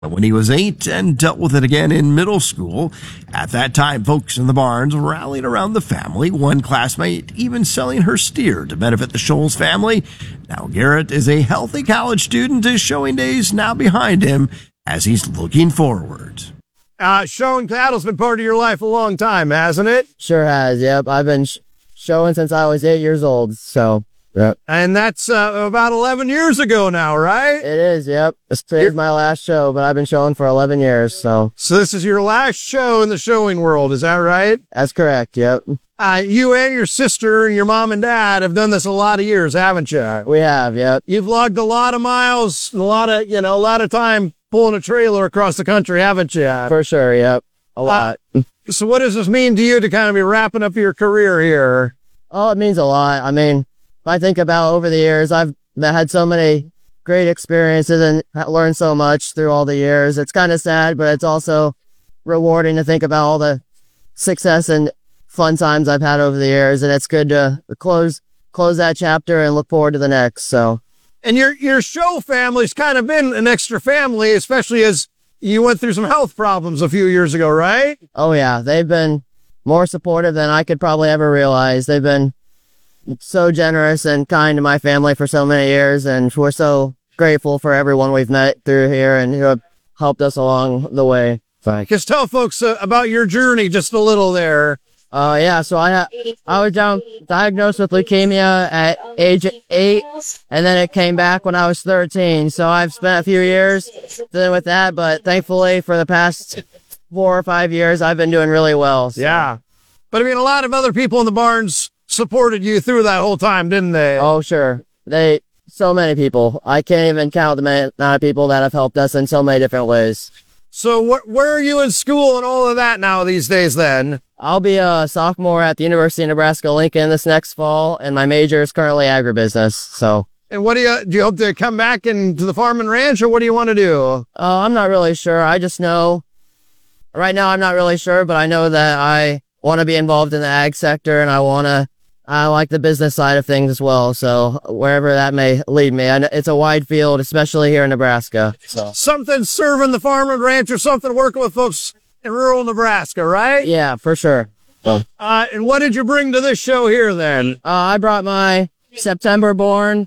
when he was 8 and dealt with it again in middle school. At that time, folks in the barns rallied around the family, one classmate even selling her steer to benefit the Scholes family. Now Garrett is a healthy college student. His showing days now behind him as he's looking forward. Showing cattle's been part of your life a long time, hasn't it? Sure has, yep. I've been showing since I was 8 years old, so... Yep. And that's about 11 years ago now, right? It is, yep. Today's my last show, but I've been showing for 11 years, so... So this is your last show in the showing world, is that right? That's correct, yep. You and your sister and your mom and dad have done this a lot of years, haven't you? We have, yep. You've logged a lot of miles, a lot of time pulling a trailer across the country, haven't you? For sure, yep. A lot. So what does this mean to you to kind of be wrapping up your career here? Oh, it means a lot. I mean... If I think about over the years, I've had so many great experiences and learned so much through all the years. It's kind of sad, but it's also rewarding to think about all the success and fun times I've had over the years. And it's good to close that chapter and look forward to the next. So, and your show family's kind of been an extra family, especially as you went through some health problems a few years ago, right? Oh yeah. They've been more supportive than I could probably ever realize. They've been so generous and kind to my family for so many years, and we're so grateful for everyone we've met through here and who have helped us along the way. Just tell folks about your journey just a little there. Yeah, so I was diagnosed with leukemia at age 8, and then it came back when I was 13. So I've spent a few years dealing with that, but thankfully for the past 4 or 5 years, I've been doing really well. So. Yeah. But I mean, a lot of other people in the barns supported you through that whole time, didn't they? Oh, sure. So many people. I can't even count the amount of people that have helped us in so many different ways. So where are you in school and all of that now these days then? I'll be a sophomore at the University of Nebraska-Lincoln this next fall, and my major is currently agribusiness, so. And what do you hope to come back into the farm and ranch, or what do you want to do? I'm not really sure. I just know, right now I'm not really sure, but I know that I want to be involved in the ag sector, and I like the business side of things as well, so wherever that may lead me. It's a wide field, especially here in Nebraska. So. Something serving the farm and ranch, or something working with folks in rural Nebraska, right? Yeah, for sure. So. And what did you bring to this show here then? I brought my September-born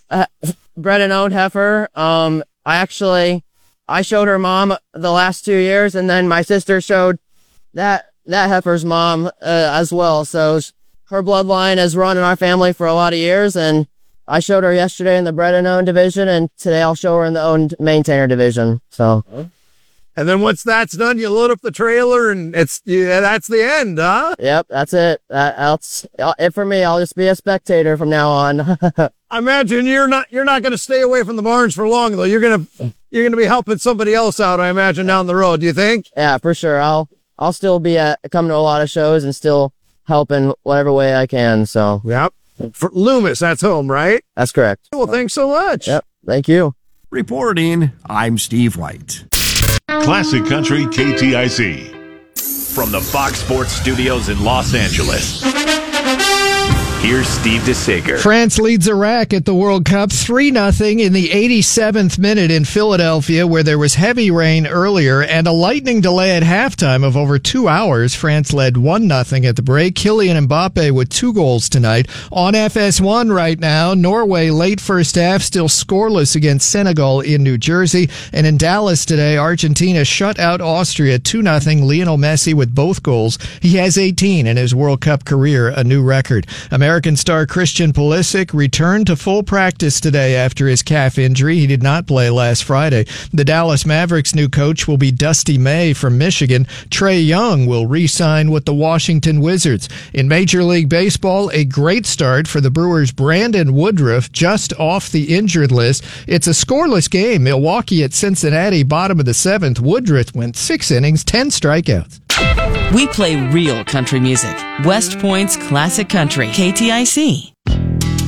bred and owned heifer. I showed her mom the last 2 years, and then my sister showed that heifer's mom as well, so... Her bloodline has run in our family for a lot of years, and I showed her yesterday in the bred and owned division, and today I'll show her in the owned maintainer division. So, and then once that's done, you load up the trailer, and that's the end, huh? Yep, that's it. That's it for me. I'll just be a spectator from now on. I imagine you're not going to stay away from the barns for long though. You're gonna be helping somebody else out, I imagine, down the road. Do you think? Yeah, for sure. I'll still be coming to a lot of shows and still help in whatever way I can, so. Yep. For Loomis, that's home, right? That's correct. Well, thanks so much. Yep. Thank you. Reporting, I'm Steve White. Classic Country KTIC. From the Fox Sports Studios in Los Angeles, here's Steve DeSager. France leads Iraq at the World Cup 3-0 in the 87th minute in Philadelphia, where there was heavy rain earlier and a lightning delay at halftime of over 2 hours. France led 1-0 at the break. Kylian Mbappe with 2 goals tonight. On FS1 right now, Norway late first half, still scoreless against Senegal in New Jersey. And in Dallas today, Argentina shut out Austria 2-0. Lionel Messi with both goals. He has 18 in his World Cup career, a new record. American star Christian Pulisic returned to full practice today after his calf injury. He did not play last Friday. The Dallas Mavericks' new coach will be Dusty May from Michigan. Trae Young will re-sign with the Washington Wizards. In Major League Baseball, a great start for the Brewers' Brandon Woodruff, just off the injured list. It's a scoreless game. Milwaukee at Cincinnati, bottom of the 7th. Woodruff went 6 innings, 10 strikeouts. We play real country music. West Point's Classic Country, KTIC.